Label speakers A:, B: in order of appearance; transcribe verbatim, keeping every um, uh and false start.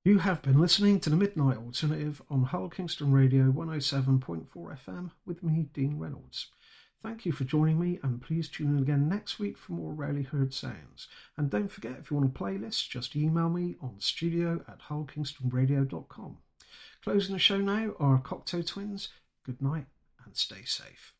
A: You have been listening to the Midnight Alternative on Hull Kingston Radio one oh seven point four F M with me, Dean Reynolds. Thank you for joining me, and please tune in again next week for more Rarely Heard Sounds. And don't forget, if you want a playlist, just email me on studio at hull kingston radio dot com. Closing the show now are Cocteau Twins. Good night and stay safe.